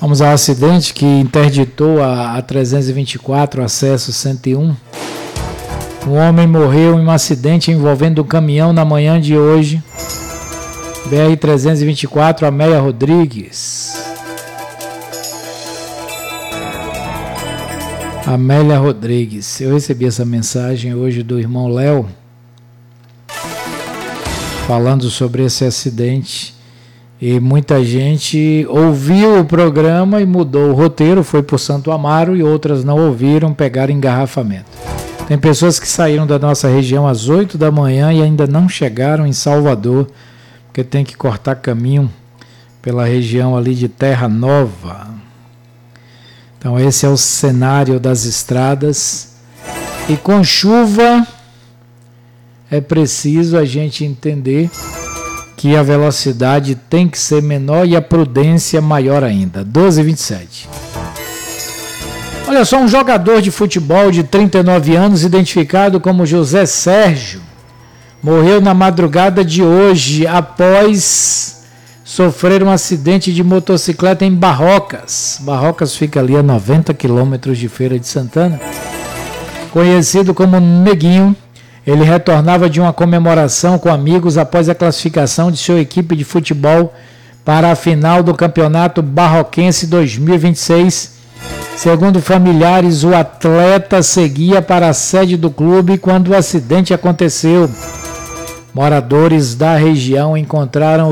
Vamos ao acidente que interditou a 324, acesso 101. Um homem morreu em um acidente envolvendo um caminhão na manhã de hoje. BR-324, Amélia Rodrigues. Amélia Rodrigues. Eu recebi essa mensagem hoje do irmão Léo, falando sobre esse acidente. E muita gente ouviu o programa e mudou o roteiro, foi por Santo Amaro, e outras não ouviram, pegaram engarrafamento. Tem pessoas que saíram da nossa região às 8 da manhã e ainda não chegaram em Salvador, porque tem que cortar caminho pela região ali de Terra Nova. Então esse é o cenário das estradas. E com chuva é preciso a gente entender que a velocidade tem que ser menor e a prudência maior ainda. 12h27. Olha só, um jogador de futebol de 39 anos, identificado como José Sérgio, morreu na madrugada de hoje após sofrer um acidente de motocicleta em Barrocas. Barrocas fica ali a 90 quilômetros de Feira de Santana. Conhecido como Neguinho, ele retornava de uma comemoração com amigos após a classificação de sua equipe de futebol para a final do Campeonato Barroquense 2026. Segundo familiares, o atleta seguia para a sede do clube quando o acidente aconteceu. Moradores da região encontraram